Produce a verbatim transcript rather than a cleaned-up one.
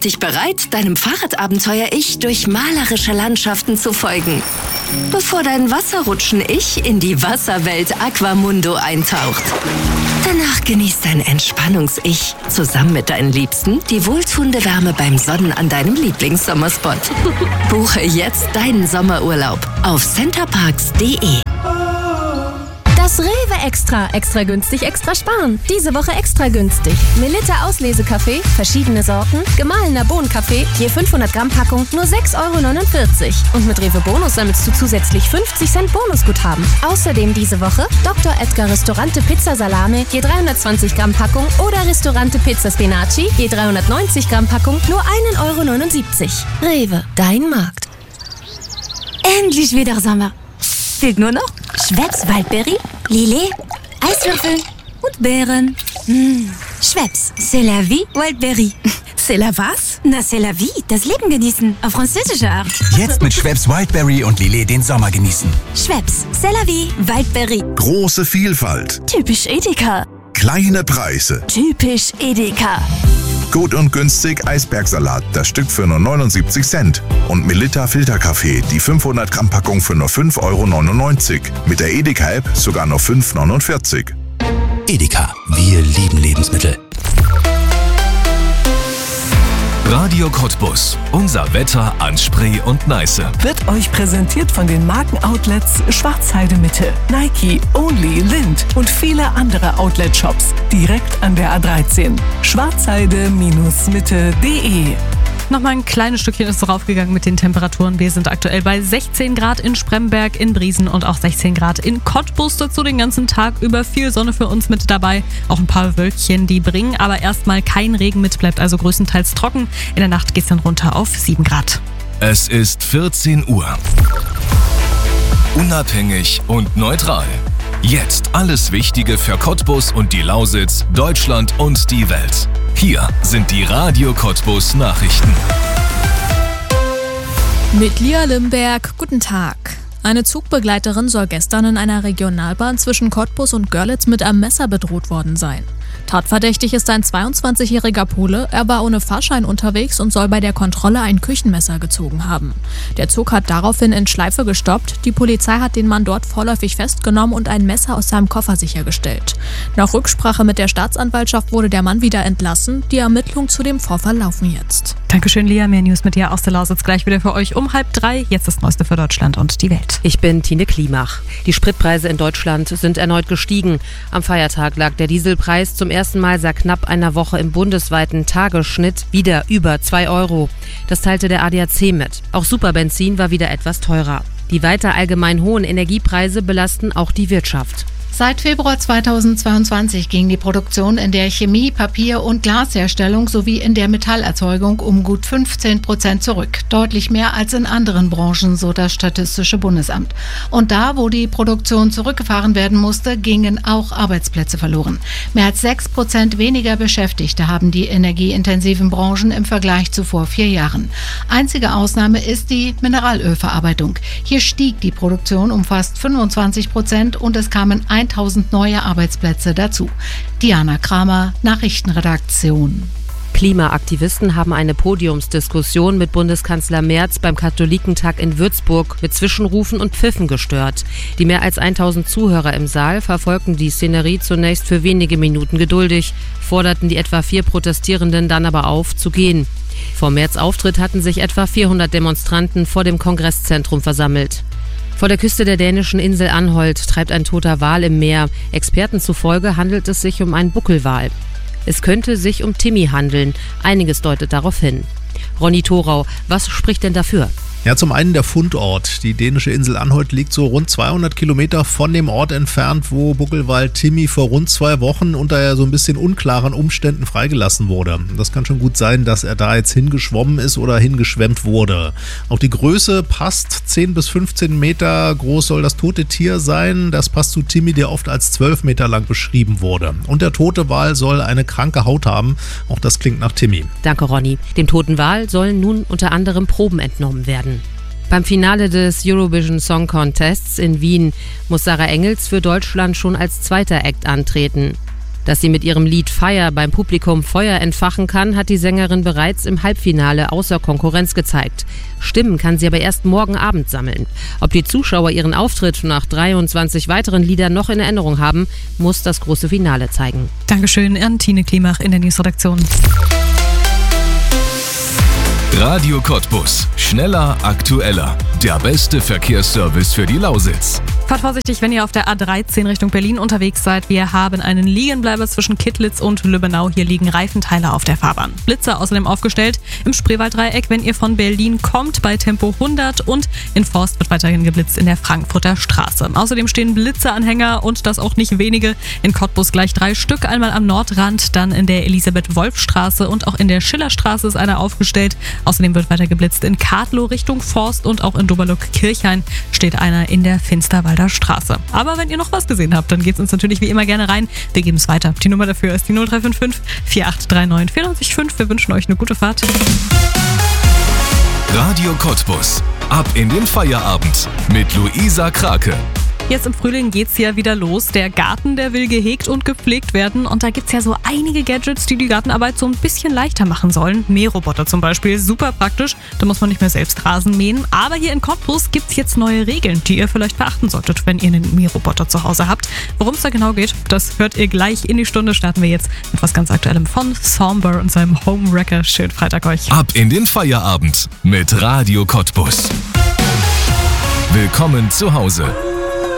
dich bereit, deinem Fahrradabenteuer-Ich durch malerische Landschaften zu folgen. Bevor dein Wasserrutschen-Ich in die Wasserwelt Aquamundo eintaucht. Danach genießt dein Entspannungs-Ich zusammen mit deinen Liebsten die wohltuende Wärme beim Sonnen an deinem Lieblingssommerspot. Buche jetzt deinen Sommerurlaub auf centerparks punkt de. Das Rewe Extra. Extra günstig, extra sparen. Diese Woche extra günstig. Melitta Auslesekaffee, verschiedene Sorten, gemahlener Bohnenkaffee, je fünfhundert Gramm Packung, nur sechs Euro neunundvierzig. Und mit Rewe Bonus sammelst du zusätzlich fünfzig Cent Bonusguthaben. Außerdem diese Woche Doktor Edgar Ristorante Pizza Salame, je dreihundertzwanzig Gramm Packung oder Ristorante Pizza Spinaci, je dreihundertneunzig Gramm Packung, nur ein Euro neunundsiebzig. Rewe, dein Markt. Endlich wieder Sommer. Fehlt nur noch Schweppes Waldbeere, Lillet, Eiswürfel und Beeren. Mmh. Schweppes, c'est la vie, Waldbeere. C'est la was? Na, c'est la vie, das Leben genießen, auf französische Art. Jetzt mit Schweppes Wildberry und Lillet den Sommer genießen. Schweppes, c'est la vie, Waldbeere. Große Vielfalt. Typisch Edeka. Kleine Preise. Typisch Edeka. Gut und günstig Eisbergsalat, das Stück für nur neunundsiebzig Cent. Und Melitta Filterkaffee, die fünfhundert Gramm Packung für nur fünf Euro neunundneunzig. Mit der Edeka-App sogar nur fünf Euro neunundvierzig. Edeka, wir lieben Lebensmittel. Radio Cottbus. Unser Wetter an Spree und Neiße. Wird euch präsentiert von den Markenoutlets Schwarzheide Mitte, Nike, Only, Lind und viele andere Outlet-Shops. Direkt an der A dreizehn. schwarzheide Mitte punkt de. Nochmal ein kleines Stückchen ist raufgegangen mit den Temperaturen. Wir sind aktuell bei sechzehn Grad in Spremberg, in Briesen und auch sechzehn Grad in Cottbus. Dazu den ganzen Tag über viel Sonne für uns mit dabei. Auch ein paar Wölkchen, die bringen aber erstmal kein Regen mit, bleibt also größtenteils trocken. In der Nacht geht's dann runter auf sieben Grad. Es ist vierzehn Uhr. Unabhängig und neutral. Jetzt alles Wichtige für Cottbus und die Lausitz, Deutschland und die Welt. Hier sind die Radio Cottbus Nachrichten. Mit Lia Limberg, guten Tag. Eine Zugbegleiterin soll gestern in einer Regionalbahn zwischen Cottbus und Görlitz mit einem Messer bedroht worden sein. Tatverdächtig ist ein zweiundzwanzigjähriger Pole. Er war ohne Fahrschein unterwegs und soll bei der Kontrolle ein Küchenmesser gezogen haben. Der Zug hat daraufhin in Schleife gestoppt. Die Polizei hat den Mann dort vorläufig festgenommen und ein Messer aus seinem Koffer sichergestellt. Nach Rücksprache mit der Staatsanwaltschaft wurde der Mann wieder entlassen. Die Ermittlungen zu dem Vorfall laufen jetzt. Dankeschön, Lia. Mehr News mit dir aus der Lausitz gleich wieder für euch um halb drei. Jetzt das Neueste für Deutschland und die Welt. Ich bin Tine Klimach. Die Spritpreise in Deutschland sind erneut gestiegen. Am Feiertag lag der Dieselpreis zum ersten Mal seit knapp einer Woche im bundesweiten Tagesschnitt wieder über zwei Euro. Das teilte der A D A C mit. Auch Superbenzin war wieder etwas teurer. Die weiter allgemein hohen Energiepreise belasten auch die Wirtschaft. Seit Februar zweitausendzweiundzwanzig ging die Produktion in der Chemie-, Papier- und Glasherstellung sowie in der Metallerzeugung um gut fünfzehn Prozent zurück. Deutlich mehr als in anderen Branchen, so das Statistische Bundesamt. Und da, wo die Produktion zurückgefahren werden musste, gingen auch Arbeitsplätze verloren. Mehr als sechs Prozent weniger Beschäftigte haben die energieintensiven Branchen im Vergleich zu vor vier Jahren. Einzige Ausnahme ist die Mineralölverarbeitung. Hier stieg die Produktion um fast fünfundzwanzig Prozent und es kamen tausend neue Arbeitsplätze dazu. Diana Kramer, Nachrichtenredaktion. Klimaaktivisten haben eine Podiumsdiskussion mit Bundeskanzler Merz beim Katholikentag in Würzburg mit Zwischenrufen und Pfiffen gestört. Die mehr als tausend Zuhörer im Saal verfolgten die Szenerie zunächst für wenige Minuten geduldig, forderten die etwa vier Protestierenden dann aber auf, zu gehen. Vor Merz' Auftritt hatten sich etwa vierhundert Demonstranten vor dem Kongresszentrum versammelt. Vor der Küste der dänischen Insel Anholt treibt ein toter Wal im Meer. Experten zufolge handelt es sich um einen Buckelwal. Es könnte sich um Timmy handeln. Einiges deutet darauf hin. Ronny Thorau, was spricht denn dafür? Ja, zum einen der Fundort. Die dänische Insel Anholt liegt so rund zweihundert Kilometer von dem Ort entfernt, wo Buckelwal Timmy vor rund zwei Wochen unter ja so ein bisschen unklaren Umständen freigelassen wurde. Das kann schon gut sein, dass er da jetzt hingeschwommen ist oder hingeschwemmt wurde. Auch die Größe passt. zehn bis fünfzehn Meter groß soll das tote Tier sein. Das passt zu Timmy, der oft als zwölf Meter lang beschrieben wurde. Und der tote Wal soll eine kranke Haut haben. Auch das klingt nach Timmy. Danke, Ronny. Dem toten Wal sollen nun unter anderem Proben entnommen werden. Beim Finale des Eurovision Song Contests in Wien muss Sarah Engels für Deutschland schon als zweiter Act antreten. Dass sie mit ihrem Lied Fire beim Publikum Feuer entfachen kann, hat die Sängerin bereits im Halbfinale außer Konkurrenz gezeigt. Stimmen kann sie aber erst morgen Abend sammeln. Ob die Zuschauer ihren Auftritt nach dreiundzwanzig weiteren Liedern noch in Erinnerung haben, muss das große Finale zeigen. Dankeschön an Tine Klimach in der Newsredaktion. Radio Cottbus. Schneller, aktueller. Der beste Verkehrsservice für die Lausitz. Fahrt vorsichtig, wenn ihr auf der A dreizehn Richtung Berlin unterwegs seid. Wir haben einen Liegenbleiber zwischen Kittlitz und Lübbenau. Hier liegen Reifenteile auf der Fahrbahn. Blitzer außerdem aufgestellt im Spreewalddreieck, wenn ihr von Berlin kommt, bei Tempo hundert. Und in Forst wird weiterhin geblitzt in der Frankfurter Straße. Außerdem stehen Blitzeranhänger und das auch nicht wenige. In Cottbus gleich drei Stück. Einmal am Nordrand, dann in der Elisabeth-Wolf-Straße und auch in der Schillerstraße ist einer aufgestellt. Außerdem wird weiter geblitzt in Kadlow Richtung Forst und auch in Doberluck-Kirchhain steht einer in der Finsterwalder Straße. Aber wenn ihr noch was gesehen habt, dann geht's uns natürlich wie immer gerne rein. Wir geben es weiter. Die Nummer dafür ist die null drei fünf fünf, vier acht drei neun, vier neun fünf. Wir wünschen euch eine gute Fahrt. Radio Cottbus. Ab in den Feierabend mit Luisa Krake. Jetzt im Frühling geht's ja wieder los. Der Garten, der will gehegt und gepflegt werden. Und da gibt's ja so einige Gadgets, die die Gartenarbeit so ein bisschen leichter machen sollen. Mähroboter zum Beispiel, super praktisch. Da muss man nicht mehr selbst Rasen mähen. Aber hier in Cottbus gibt's jetzt neue Regeln, die ihr vielleicht beachten solltet, wenn ihr einen Mähroboter zu Hause habt. Worum es da genau geht, das hört ihr gleich in die Stunde. Starten wir jetzt mit was ganz Aktuellem von Somber und seinem Homewrecker. Schönen Freitag euch. Ab in den Feierabend mit Radio Cottbus. Willkommen zu Hause.